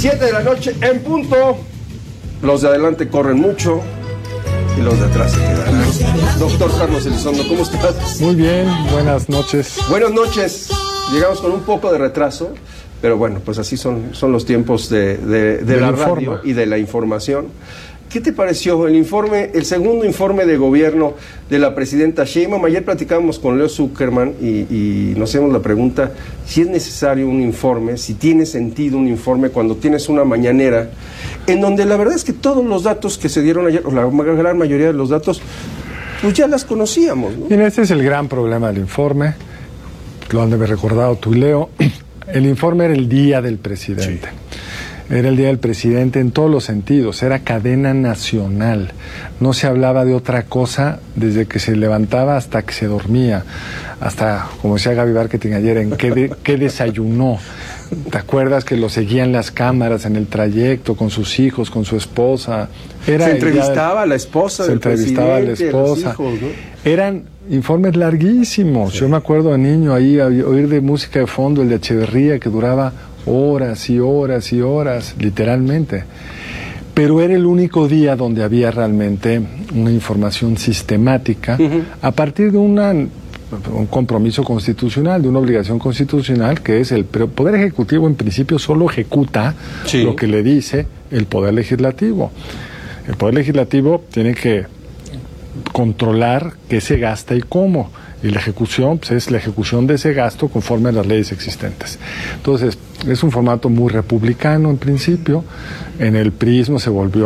7 de la noche en punto. Los de adelante corren mucho y los de atrás se quedarán. Doctor Carlos Elizondo, ¿cómo estás? Muy bien, buenas noches. Buenas noches. Llegamos con un poco de retraso, pero bueno, pues así son los tiempos de la radio y de la información. ¿Qué te pareció el informe, el segundo informe de gobierno de la presidenta Sheinbaum? Ayer platicábamos con Leo Zuckerman y nos hacíamos la pregunta si es necesario un informe, si tiene sentido un informe cuando tienes una mañanera en donde la verdad es que todos los datos que se dieron ayer, o la gran mayoría de los datos, pues ya las conocíamos, ¿no? Mira, este es el gran problema del informe, lo han de haber recordado tú y Leo. El informe era el día del presidente. Sí. Era el día del presidente en todos los sentidos, era cadena nacional. No se hablaba de otra cosa desde que se levantaba hasta que se dormía. Hasta, como decía Gaby Marketing ayer, en qué desayunó. ¿Te acuerdas que lo seguían las cámaras en el trayecto con sus hijos, con su esposa? Se entrevistaba a la esposa del presidente. Se entrevistaba a la esposa. Hijos, ¿no? Eran informes larguísimos. Sí. Yo me acuerdo de niño ahí a oír de música de fondo el de Echeverría que duraba horas y horas y horas, literalmente. Pero era el único día donde había realmente una información sistemática a partir de un compromiso constitucional, de una obligación constitucional, que es el Poder Ejecutivo en principio solo ejecuta lo que le dice el Poder Legislativo. El Poder Legislativo tiene que controlar qué se gasta y cómo. Y la ejecución, pues, es la ejecución de ese gasto conforme a las leyes existentes. Entonces, es un formato muy republicano en principio. En el PRIismo se volvió